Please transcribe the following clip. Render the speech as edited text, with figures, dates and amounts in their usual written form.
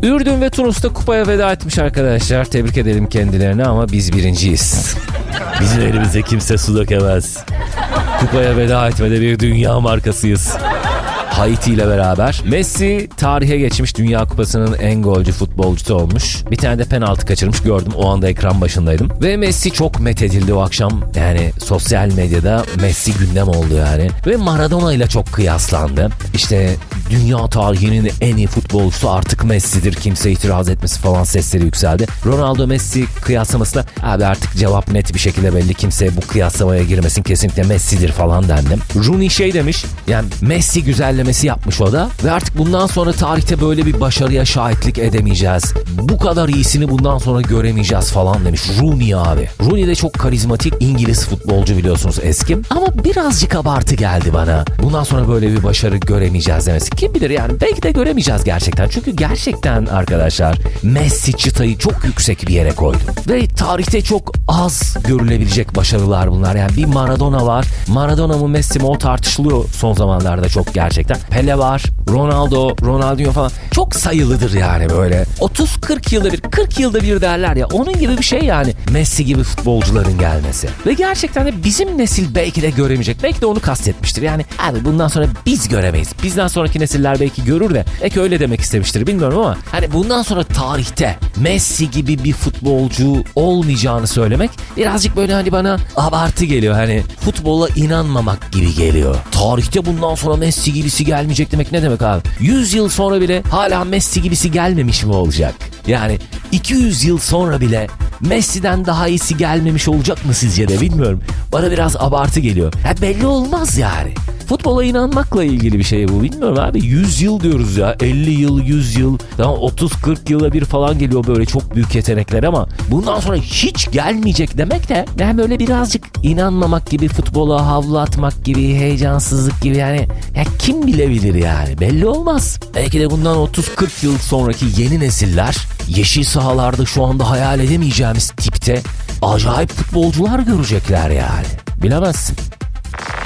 Ürdün ve Tunus'ta kupaya veda etmiş arkadaşlar. Tebrik edelim kendilerini ama biz birinciyiz. Bizim elimize kimse su dökemez. Kupaya veda etmede bir dünya markasıyız. Haiti ile beraber. Messi tarihe geçmiş, Dünya Kupası'nın en golcü futbolcusu olmuş. Bir tane de penaltı kaçırmış, gördüm. O anda ekran başındaydım. Ve Messi çok methedildi o akşam. Yani sosyal medyada Messi gündem oldu yani. Ve Maradona ile çok kıyaslandı. İşte dünya tarihinin en iyi futbolcusu artık Messi'dir, kimse itiraz etmesi falan sesleri yükseldi. Ronaldo Messi kıyaslamasında abi artık cevap net bir şekilde belli, kimse bu kıyaslamaya girmesin, kesinlikle Messi'dir falan dendim. Rooney şey demiş, yani Messi güzellemesi yapmış o da ve artık bundan sonra tarihte böyle bir başarıya şahitlik edemeyeceğiz. Bu kadar iyisini bundan sonra göremeyeceğiz falan demiş. Rooney abi. Rooney de çok karizmatik İngiliz futbolcu biliyorsunuz, eski. Ama birazcık abartı geldi bana. Bundan sonra böyle bir başarı göremeyeceğiz demesi. Kim bilir yani, belki de göremeyeceğiz gerçekten. Çünkü gerçekten arkadaşlar Messi çıtayı çok yüksek bir yere koydu. Ve tarihte çok az görülebilecek başarılar bunlar. Yani bir Maradona var. Maradona mı Messi mi, o tartışılıyor son zamanlarda çok gerçekten. Pele var. Ronaldo, Ronaldinho falan. Çok sayılıdır yani böyle. 30-40 yılda bir, 40 yılda bir derler ya. Onun gibi bir şey yani. Messi gibi futbolcuların gelmesi. Ve gerçekten de bizim nesil belki de göremeyecek. Belki de onu kastetmiştir. Yani abi bundan sonra biz göremeyiz. Bizden sonraki nesiller belki görür de belki öyle demek istemiştir, bilmiyorum ama hani bundan sonra tarihte Messi gibi bir futbolcu olmayacağını söylemek birazcık böyle hani bana abartı geliyor. Hani futbola inanmamak gibi geliyor. Tarihte bundan sonra Messi gibisi gelmeyecek demek ne demek abi? 100 yıl sonra bile hala Messi gibisi gelmemiş mi olacak? Yani 200 yıl sonra bile Messi'den daha iyisi gelmemiş olacak mı sizce de, bilmiyorum. Bana biraz abartı geliyor. Ya belli olmaz yani. Futbola inanmakla ilgili bir şey bu, bilmiyorum abi. 100 yıl diyoruz ya, 50 yıl, 100 yıl, 30-40 yıla bir falan geliyor böyle çok büyük yetenekler ama bundan sonra hiç gelmeyecek demek de yani böyle birazcık inanmamak gibi, futbola havlu atmak gibi, heyecansızlık gibi yani. Ya kim bilebilir yani, belli olmaz. Belki de bundan 30-40 yıl sonraki yeni nesiller yeşil sahalarda şu anda hayal edemeyeceğimiz tipte acayip futbolcular görecekler yani. Bilemezsin.